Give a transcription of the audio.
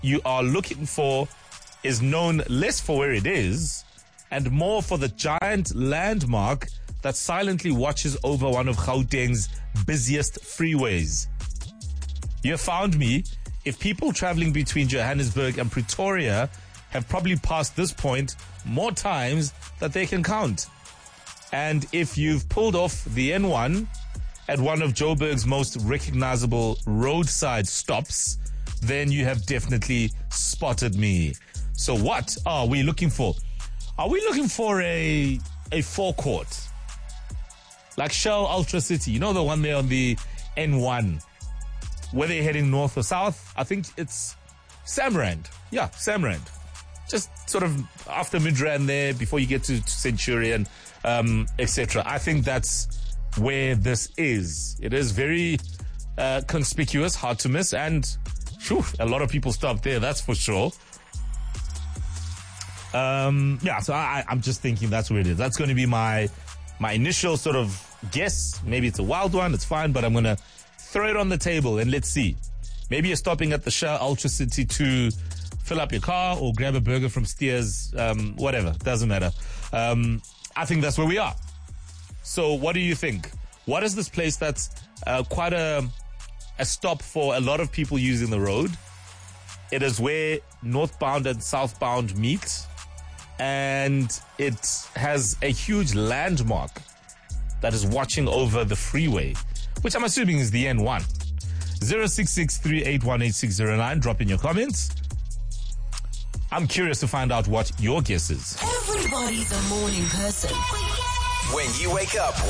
you are looking for is known less for where it is and more for the giant landmark that silently watches over one of Gauteng's busiest freeways. You have found me. If people traveling between Johannesburg and Pretoria have probably passed this point more times that they can count. And if you've pulled off the N1 at one of Joburg's most recognizable roadside stops, then you have definitely spotted me. So what are we looking for? Are we looking for a forecourt? Like Shell Ultra City, you know, the one there on the N1, where they're heading north or south? I think it's Samrand. Yeah, Samrand. Just sort of after Midrand there, before you get to Centurion, etc. I think that's where this is. It is very conspicuous, hard to miss, and a lot of people stop there, that's for sure. So I'm just thinking that's where it is. That's going to be my initial sort of guess. Maybe it's a wild one, it's fine, but I'm going to throw it on the table and let's see. Maybe you're stopping at the Shell Ultra City to fill up your car or grab a burger from Steers, whatever, doesn't matter. I think that's where we are. So what do you think? What is this place that's quite a stop for a lot of people using the road? It is where northbound and southbound meet, and it has a huge landmark that is watching over the freeway, which I'm assuming is the N1. 0663818609. Drop in your comments. I'm curious to find out what your guess is. Everybody's a morning person. When you wake up